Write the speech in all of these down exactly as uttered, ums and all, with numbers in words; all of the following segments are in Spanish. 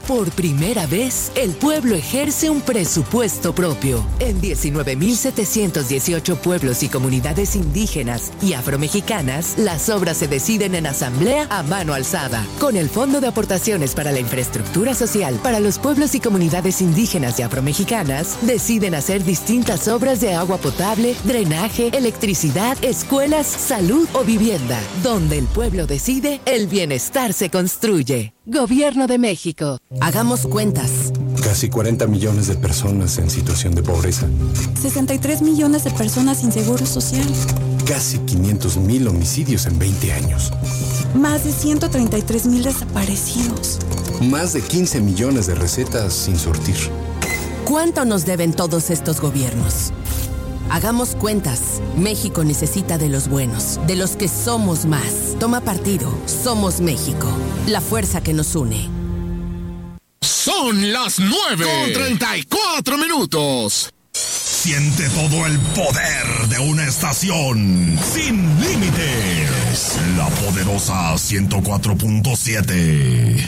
Por primera vez, el pueblo ejerce un presupuesto propio. En diecinueve mil setecientos dieciocho pueblos y comunidades indígenas y afromexicanas, las obras se deciden en asamblea a mano alzada. Con el Fondo de Aportaciones para la Infraestructura Social para los pueblos y comunidades indígenas y afromexicanas, deciden hacer distintas obras de agua potable, drenaje, electricidad, escuelas, salud o vivienda. Donde el pueblo decide, el bienestar se construye. Gobierno de México. Hagamos cuentas. Casi cuarenta millones de personas en situación de pobreza. sesenta y tres millones de personas sin seguro social. Casi quinientos mil homicidios en veinte años. Más de ciento treinta y tres mil desaparecidos. Más de quince millones de recetas sin surtir. ¿Cuánto nos deben todos estos gobiernos? Hagamos cuentas. México necesita de los buenos, de los que somos más. Toma partido. Somos México. La fuerza que nos une. Son las nueve con treinta y cuatro minutos. Siente todo el poder de una estación sin límites. La poderosa ciento cuatro punto siete.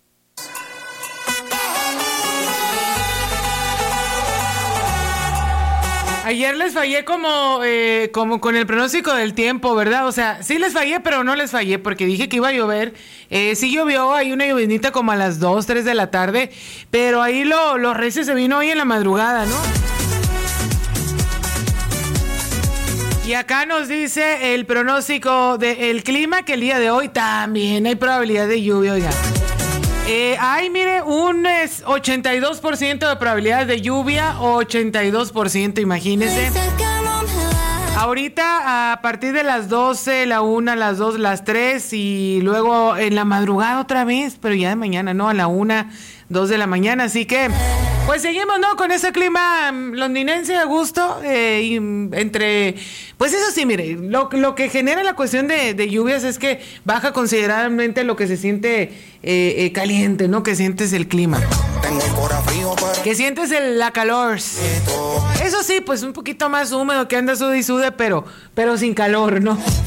Ayer les fallé como, eh, como con el pronóstico del tiempo, ¿verdad? O sea, sí les fallé, pero no les fallé porque dije que iba a llover. Eh, sí llovió, hay una llovinita como a las dos, tres de la tarde, pero ahí lo, lo recio se vino hoy en la madrugada, ¿no? Y acá nos dice el pronóstico del clima que el día de hoy también hay probabilidad de lluvia, oiga. Eh, hay, mire, un es, ochenta y dos por ciento de probabilidad de lluvia, ochenta y dos por ciento, imagínense. Ahorita a partir de las doce, la una, las dos, las tres y luego en la madrugada otra vez, pero ya de mañana, ¿no? A la una, dos de la mañana, así que pues seguimos, ¿no? Con ese clima londinense a gusto, eh, y entre, pues eso sí, mire, lo, lo que genera la cuestión de, de lluvias es que baja considerablemente lo que se siente eh, eh, caliente, ¿no? Que sientes el clima. Que sientes el, la calor. Eso sí, pues un poquito más húmedo que anda sude y sude, pero, pero sin calor, ¿no?